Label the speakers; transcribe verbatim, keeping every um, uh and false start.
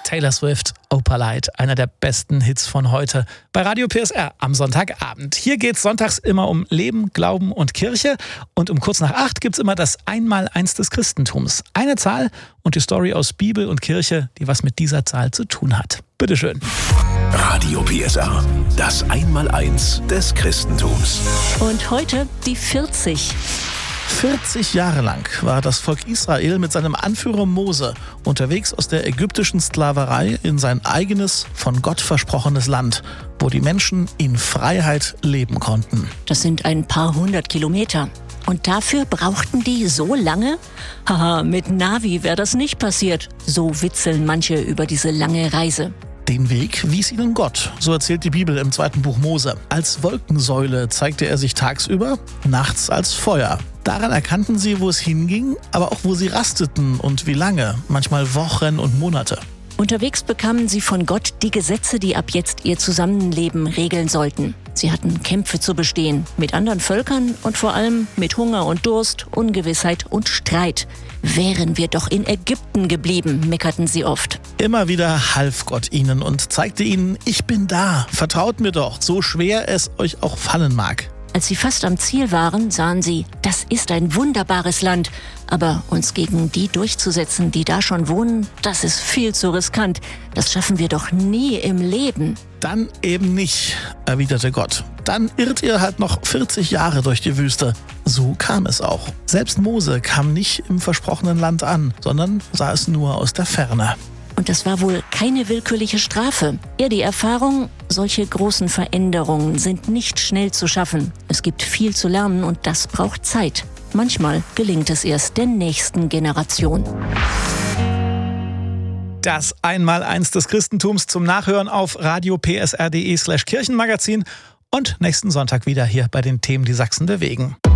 Speaker 1: Taylor Swift, Opalite, einer der besten Hits von heute bei Radio P S R am Sonntagabend. Hier geht's sonntags immer um Leben, Glauben und Kirche. Und um kurz nach acht gibt's immer das Einmaleins des Christentums. Eine Zahl und die Story aus Bibel und Kirche, die was mit dieser Zahl zu tun hat. Bitteschön.
Speaker 2: Radio P S R, das Einmaleins des Christentums.
Speaker 3: Und heute die vierzig.
Speaker 1: vierzig Jahre lang war das Volk Israel mit seinem Anführer Mose unterwegs aus der ägyptischen Sklaverei in sein eigenes, von Gott versprochenes Land, wo die Menschen in Freiheit leben konnten.
Speaker 3: Das sind ein paar hundert Kilometer. Und dafür brauchten die so lange? Haha, mit Navi wäre das nicht passiert. So witzeln manche über diese lange Reise.
Speaker 1: Den Weg wies ihnen Gott, so erzählt die Bibel im zweiten Buch Mose. Als Wolkensäule zeigte er sich tagsüber, nachts als Feuer. Daran erkannten sie, wo es hinging, aber auch wo sie rasteten und wie lange, manchmal Wochen und Monate.
Speaker 3: Unterwegs bekamen sie von Gott die Gesetze, die ab jetzt ihr Zusammenleben regeln sollten. Sie hatten Kämpfe zu bestehen, mit anderen Völkern und vor allem mit Hunger und Durst, Ungewissheit und Streit. Wären wir doch in Ägypten geblieben, meckerten sie oft.
Speaker 1: Immer wieder half Gott ihnen und zeigte ihnen, ich bin da, vertraut mir doch, so schwer es euch auch fallen mag.
Speaker 3: Als sie fast am Ziel waren, sahen sie, das ist ein wunderbares Land. Aber uns gegen die durchzusetzen, die da schon wohnen, das ist viel zu riskant. Das schaffen wir doch nie im Leben.
Speaker 1: Dann eben nicht, erwiderte Gott. Dann irrt ihr halt noch vierzig Jahre durch die Wüste. So kam es auch. Selbst Mose kam nicht im versprochenen Land an, sondern sah es nur aus der Ferne.
Speaker 3: Und das war wohl keine willkürliche Strafe. Eher die Erfahrung, solche großen Veränderungen sind nicht schnell zu schaffen. Es gibt viel zu lernen und das braucht Zeit. Manchmal gelingt es erst der nächsten Generation.
Speaker 1: Das Einmaleins des Christentums zum Nachhören auf radio p s r punkt d e slash Kirchenmagazin und nächsten Sonntag wieder hier bei den Themen, die Sachsen bewegen.